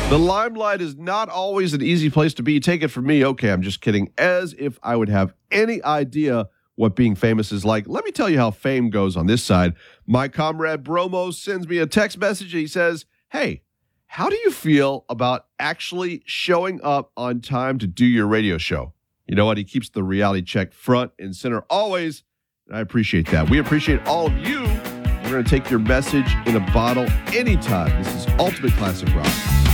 The limelight is not always an easy place to be. Take it from me. Okay, I'm just kidding. As if I would have any idea what being famous is like. Let me tell you how fame goes on this side. My comrade Bromo sends me a text message. And he says, hey, how do you feel about actually showing up on time to do your radio show? You know what? He keeps the reality check front and center always. And I appreciate that. We appreciate all of you. We're going to take your message in a bottle anytime. This is Ultimate Classic Rock.